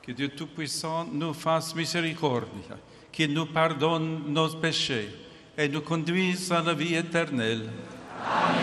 Que Dieu Tout-Puissant nous fasse miséricorde, qu'il nous pardonne nos péchés et nous conduise à la vie éternelle. Amen.